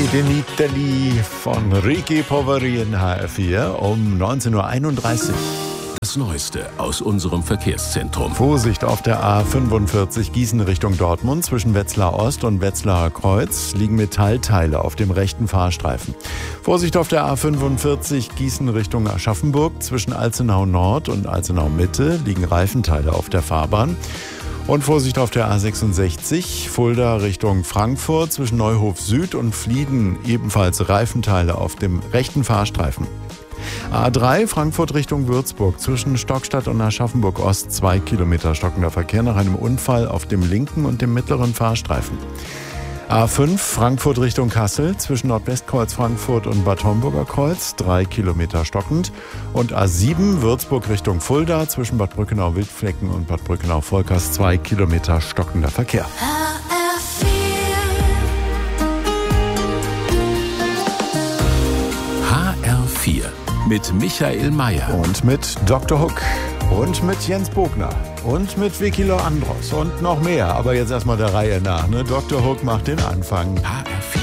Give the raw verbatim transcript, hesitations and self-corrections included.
Denitali von Ricky Poveri in H R vier um neunzehn Uhr einunddreißig. Das Neueste aus unserem Verkehrszentrum. Vorsicht auf der A fünfundvierzig Gießen Richtung Dortmund. Zwischen Wetzlar Ost und Wetzlarer Kreuz liegen Metallteile auf dem rechten Fahrstreifen. Vorsicht auf der A fünfundvierzig Gießen Richtung Aschaffenburg. Zwischen Alzenau Nord und Alzenau Mitte liegen Reifenteile auf der Fahrbahn. Und Vorsicht auf der A sechsundsechzig, Fulda Richtung Frankfurt, zwischen Neuhof Süd und Flieden ebenfalls Reifenteile auf dem rechten Fahrstreifen. A drei, Frankfurt Richtung Würzburg, zwischen Stockstadt und Aschaffenburg Ost, zwei Kilometer stockender Verkehr nach einem Unfall auf dem linken und dem mittleren Fahrstreifen. A fünf, Frankfurt Richtung Kassel, zwischen Nordwestkreuz Frankfurt und Bad Homburger Kreuz, drei Kilometer stockend. Und A sieben, Würzburg Richtung Fulda, zwischen Bad Brückenau-Wildflecken und Bad Brückenau-Volkers, zwei Kilometer stockender Verkehr. H R vier mit Michael Mayer. Und mit Doktor Hook. Und mit Jens Bogner. Und mit Vicky Loandros. Und noch mehr. Aber jetzt erstmal der Reihe nach. Ne? Doktor Hook macht den Anfang. H R vier